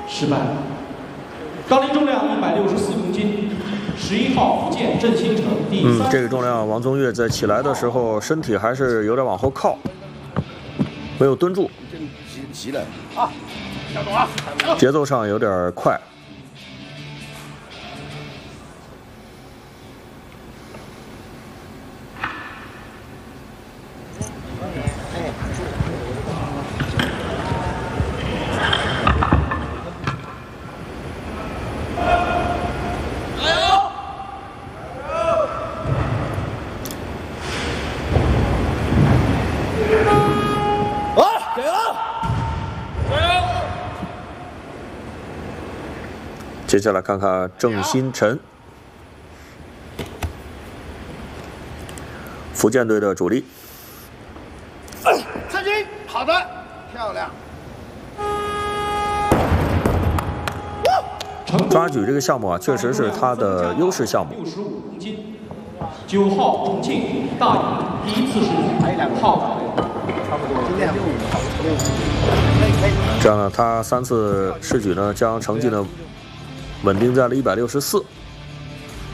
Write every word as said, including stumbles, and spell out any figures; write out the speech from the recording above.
失败。杠铃重量一百六十四公斤，十一号福建郑新成第三。 嗯，这个重量王宗岳在起来的时候身体还是有点往后靠，没有蹲住。 急急了啊！要走啊！ 节奏上有点快。 接下来看看郑新辰，福建队的主力。 刺激，好的，漂亮。 抓举这个项目啊，确实是他的优势项目。 六十五公斤，九号重庆大宇第一次试举号。差不多。 这样呢，他三次试举呢，将成绩呢稳定在了一百六十四。